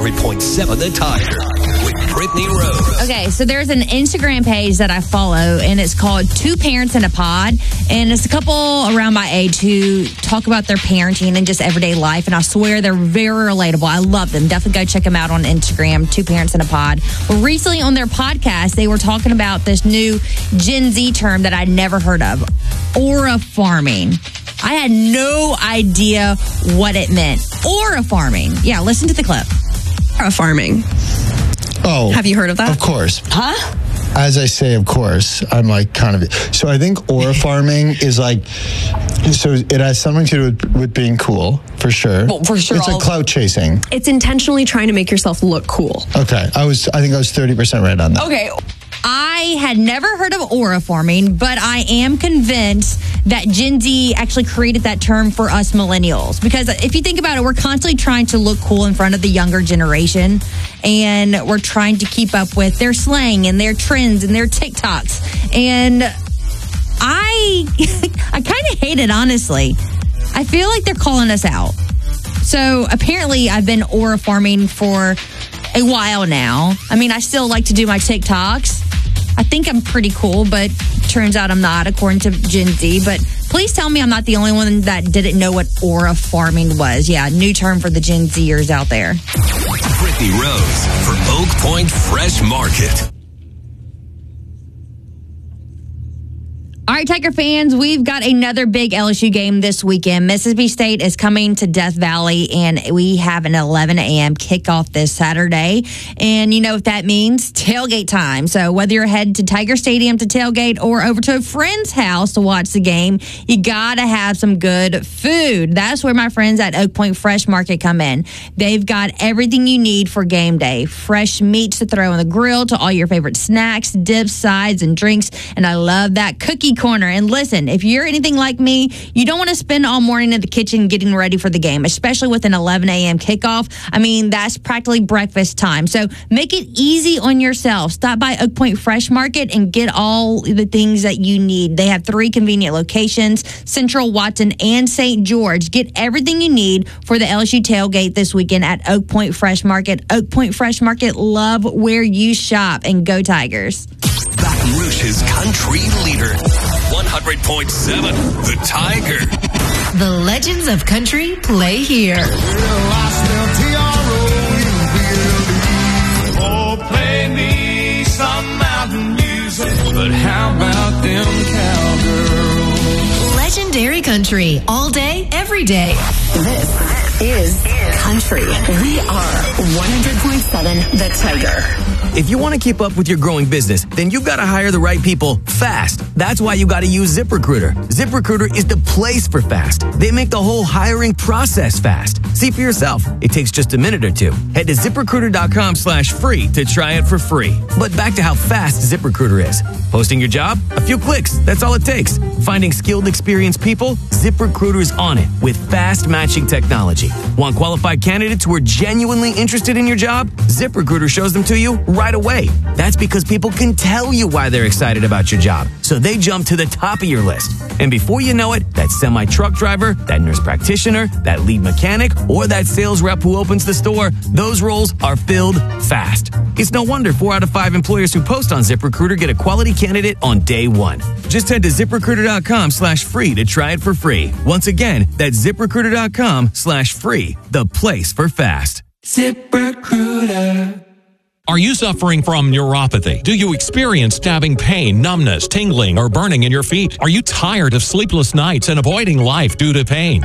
100.7 The Tiger with Brittany Rose. Okay, so there's an Instagram page that I follow, and it's called Two Parents in a Pod. And it's a couple around my age who talk about their parenting and just everyday life. And I swear they're very relatable. I love them. Definitely go check them out on Instagram, Two Parents in a Pod. But recently on their podcast, they were talking about this new Gen Z term that I'd never heard of, aura farming. I had no idea what it meant. Aura farming. Yeah, listen to the clip. Aura farming. Oh. Have you heard of that? Of course. Huh? As I say, of course, I'm like kind of... So I think aura farming is like... So it has something to do with being cool, for sure. Well, for sure. It's like clout chasing. It's intentionally trying to make yourself look cool. Okay. I think I was 30% right on that. Okay. I had never heard of aura farming, but I am convinced that Gen Z actually created that term for us millennials. Because if you think about it, we're constantly trying to look cool in front of the younger generation. And we're trying to keep up with their slang and their trends and their TikToks. And I kind of hate it, honestly. I feel like they're calling us out. So apparently I've been aura farming for a while now. I mean, I still like to do my TikToks. I think I'm pretty cool, but turns out I'm not, according to Gen Z. But please tell me I'm not the only one that didn't know what aura farming was. Yeah, new term for the Gen Zers out there. Brittany Rose for Oak Point Fresh Market. All right, Tiger fans, we've got another big LSU game this weekend. Mississippi State is coming to Death Valley, and we have an 11 a.m. kickoff this Saturday. And you know what that means? Tailgate time. So whether you're headed to Tiger Stadium to tailgate or over to a friend's house to watch the game, you got to have some good food. That's where my friends at Oak Point Fresh Market come in. They've got everything you need for game day. Fresh meats to throw on the grill to all your favorite snacks, dips, sides, and drinks. And I love that cookie corner. And listen, if you're anything like me, you don't want to spend all morning in the kitchen getting ready for the game, especially with an 11 a.m. kickoff. I mean, that's practically breakfast time. So make it easy on yourself. Stop by Oak Point Fresh Market and get all the things that you need. They have 3 convenient locations, Central, Watson, and St. George. Get everything you need for the LSU tailgate this weekend at Oak Point Fresh Market. Oak Point Fresh Market, love where you shop, and go Tigers. Baton Rouge's country leader, 100.7 The Tiger. The legends of country play here. Oh, play me some mountain music, but how about them cowgirls? Legendary country, all day, every day. This is country. We are 100.7 The Tiger. If you want to keep up with your growing business, then you've got to hire the right people fast. That's why you got to use ZipRecruiter. ZipRecruiter is the place for fast. They make the whole hiring process fast. See for yourself. It takes just a minute or two. Head to ZipRecruiter.com/free to try it for free. But back to how fast ZipRecruiter is. Posting your job? A few clicks. That's all it takes. Finding skilled, experienced people? ZipRecruiter is on it with fast matching technology. Want qualified candidates who are genuinely interested in your job? ZipRecruiter shows them to you right away. That's because people can tell you why they're excited about your job. So they jump to the top of your list. And before you know it, that semi-truck driver, that nurse practitioner, that lead mechanic, or that sales rep who opens the store, those roles are filled fast. It's no wonder 4 out of 5 employers who post on ZipRecruiter get a quality candidate on day one. Just head to ZipRecruiter.com/free to try it for free. Once again, that's ZipRecruiter.com/free, the place for fast. ZipRecruiter. Are you suffering from neuropathy? Do you experience stabbing pain, numbness, tingling, or burning in your feet? Are you tired of sleepless nights and avoiding life due to pain?